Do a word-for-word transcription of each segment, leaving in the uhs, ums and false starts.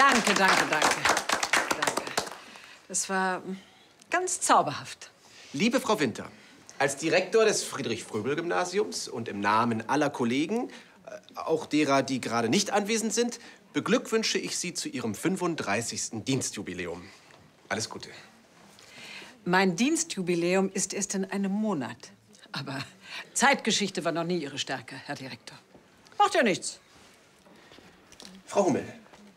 Danke, danke, danke. Danke. Das war ganz zauberhaft. Liebe Frau Winter, als Direktor des Friedrich-Fröbel-Gymnasiums und im Namen aller Kollegen, auch derer, die gerade nicht anwesend sind, beglückwünsche ich Sie zu Ihrem fünfunddreißigsten Dienstjubiläum. Alles Gute. Mein Dienstjubiläum ist erst in einem Monat. Aber Zeitgeschichte war noch nie Ihre Stärke, Herr Direktor. Macht ja nichts. Frau Hummel.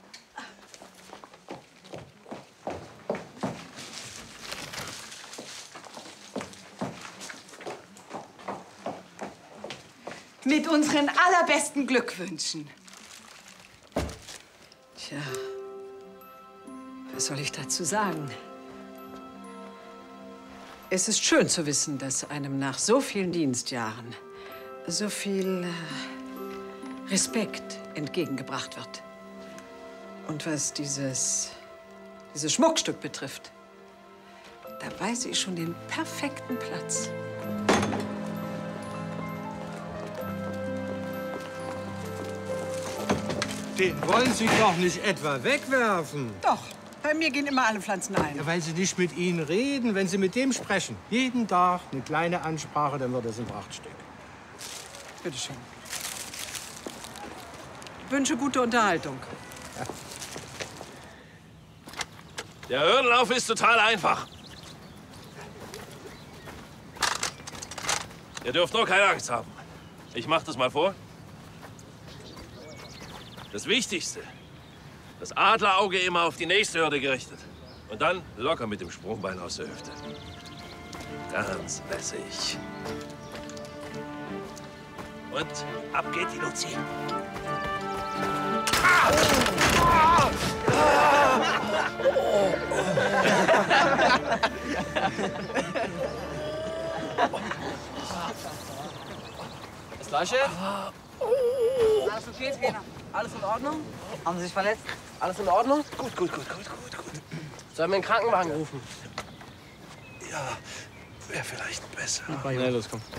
Mit unseren allerbesten Glückwünschen. Tja, was soll ich dazu sagen? Es ist schön zu wissen, dass einem nach so vielen Dienstjahren so viel äh, Respekt entgegengebracht wird. Und was dieses, dieses Schmuckstück betrifft, da weiß ich schon den perfekten Platz. Den wollen Sie doch nicht etwa wegwerfen. Doch, bei mir gehen immer alle Pflanzen ein. Ja, weil Sie nicht mit Ihnen reden, wenn Sie mit dem sprechen. Jeden Tag eine kleine Ansprache, dann wird das ein Prachtstück. Bitte schön. Wünsche gute Unterhaltung. Ja. Der Hürdenlauf ist total einfach. Ihr dürft nur keine Angst haben. Ich mach das mal vor. Das Wichtigste, das Adlerauge immer auf die nächste Hürde gerichtet. Und dann locker mit dem Sprungbein aus der Hüfte. Ganz lässig. Und ab geht die Luzi. Ah! Ah! Das Gleiche? Alles okay, Trainer? Alles in Ordnung? Haben Sie sich verletzt? Alles in Ordnung? Gut, gut, gut, gut, gut, gut. Sollen wir einen Krankenwagen rufen? Ja, wäre vielleicht besser. Ja, ja, los, komm.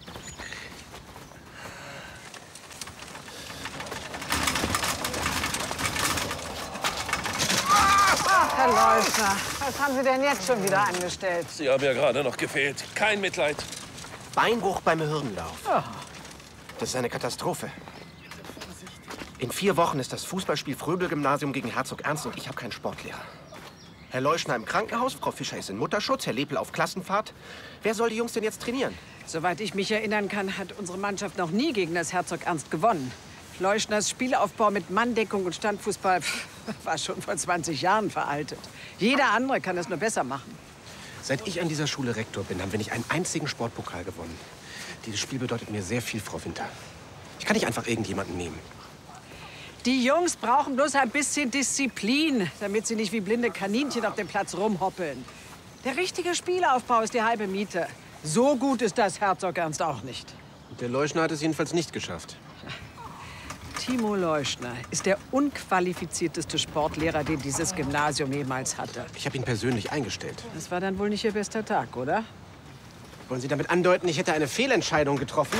Ach, Herr Leusner, was haben Sie denn jetzt schon wieder angestellt? Sie haben ja gerade noch gefehlt. Kein Mitleid. Beinbruch beim Hürdenlauf. Oh. Das ist eine Katastrophe. In vier Wochen ist das Fußballspiel Fröbel-Gymnasium gegen Herzog Ernst und ich habe keinen Sportlehrer. Herr Leuschner im Krankenhaus, Frau Fischer ist in Mutterschutz, Herr Lepel auf Klassenfahrt. Wer soll die Jungs denn jetzt trainieren? Soweit ich mich erinnern kann, hat unsere Mannschaft noch nie gegen das Herzog Ernst gewonnen. Leuschners Spielaufbau mit Manndeckung und Standfußball war schon vor zwanzig Jahren veraltet. Jeder andere kann es nur besser machen. Seit ich an dieser Schule Rektor bin, haben wir nicht einen einzigen Sportpokal gewonnen. Dieses Spiel bedeutet mir sehr viel, Frau Winter. Ich kann nicht einfach irgendjemanden nehmen. Die Jungs brauchen bloß ein bisschen Disziplin, damit sie nicht wie blinde Kaninchen auf dem Platz rumhoppeln. Der richtige Spielaufbau ist die halbe Miete. So gut ist das Herzog Ernst auch nicht. Und der Leuschner hat es jedenfalls nicht geschafft. Timo Leuschner ist der unqualifizierteste Sportlehrer, den dieses Gymnasium jemals hatte. Ich habe ihn persönlich eingestellt. Das war dann wohl nicht Ihr bester Tag, oder? Wollen Sie damit andeuten, ich hätte eine Fehlentscheidung getroffen?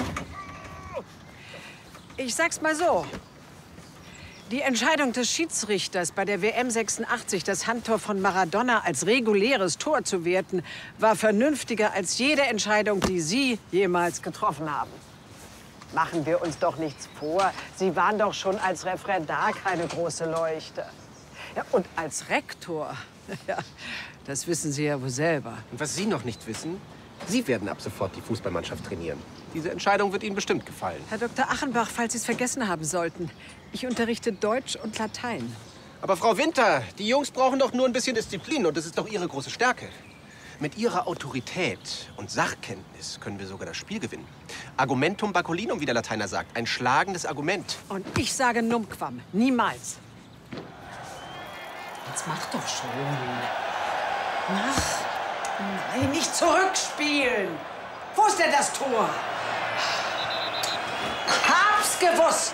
Ich sag's mal so. Die Entscheidung des Schiedsrichters bei der W M sechsundachtzig, das Handtor von Maradona als reguläres Tor zu werten, war vernünftiger als jede Entscheidung, die Sie jemals getroffen haben. Machen wir uns doch nichts vor. Sie waren doch schon als Referendar keine große Leuchte. Ja, und als Rektor, ja, das wissen Sie ja wohl selber. Und was Sie noch nicht wissen, Sie werden ab sofort die Fußballmannschaft trainieren. Diese Entscheidung wird Ihnen bestimmt gefallen. Herr Doktor Achenbach, falls Sie es vergessen haben sollten, ich unterrichte Deutsch und Latein. Aber Frau Winter, die Jungs brauchen doch nur ein bisschen Disziplin und das ist doch Ihre große Stärke. Mit Ihrer Autorität und Sachkenntnis können wir sogar das Spiel gewinnen. Argumentum baculinum, wie der Lateiner sagt. Ein schlagendes Argument. Und ich sage numquam. Niemals. Jetzt mach doch schon. Mach. Nein, nicht zurückspielen. Wo ist denn das Tor? Hab's gewusst.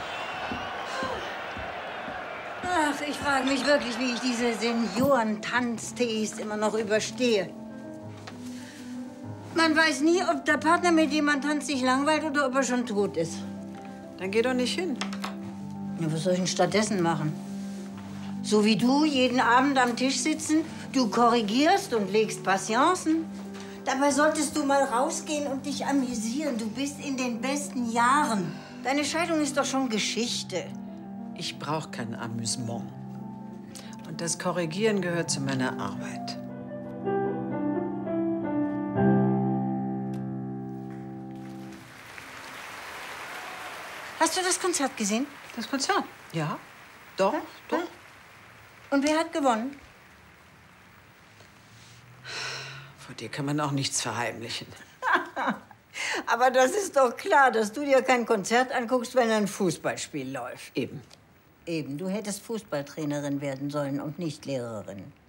Ach, ich frage mich wirklich, wie ich diese Seniorentanztees immer noch überstehe. Man weiß nie, ob der Partner, mit dem man tanzt, sich langweilt oder ob er schon tot ist. Dann geh doch nicht hin. Ja, was soll ich denn stattdessen machen? So wie du jeden Abend am Tisch sitzen, du korrigierst und legst Patienzen. Dabei solltest du mal rausgehen und dich amüsieren. Du bist in den besten Jahren. Deine Scheidung ist doch schon Geschichte. Ich brauche kein Amüsement. Und das Korrigieren gehört zu meiner Arbeit. Hast du das Konzert gesehen? Das Konzert? Ja. Doch, ja? doch. Und wer hat gewonnen? Vor dir kann man auch nichts verheimlichen. Aber das ist doch klar, dass du dir kein Konzert anguckst, wenn ein Fußballspiel läuft. Eben. Eben, du hättest Fußballtrainerin werden sollen und nicht Lehrerin.